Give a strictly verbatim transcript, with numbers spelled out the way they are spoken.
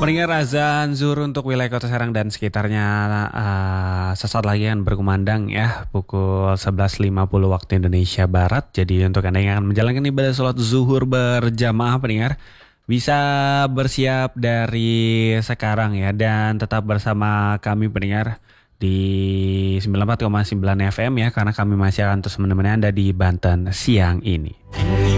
Pendengar azan zuhur untuk wilayah Kota Serang dan sekitarnya uh, sesaat lagi akan berkumandang ya pukul sebelas lima puluh waktu Indonesia Barat. Jadi untuk Anda yang akan menjalankan ibadah sholat zuhur berjamaah pendengar bisa bersiap dari sekarang ya dan tetap bersama kami pendengar di sembilan puluh empat koma sembilan F M ya karena kami masih akan terus menemani Anda di Banten siang ini.